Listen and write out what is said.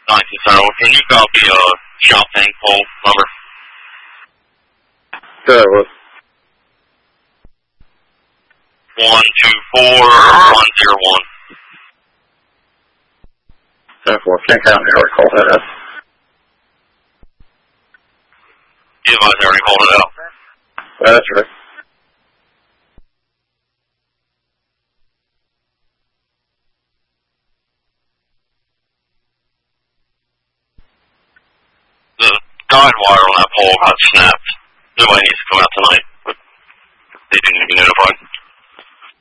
920, can you copy shop tank pole number? Sure, it was 124101. 10-4, can't count here, we call that up. You advise I already called it out. That's right. The guide wire on that pole got snapped. Nobody needs to come out tonight, but they didn't even be notified.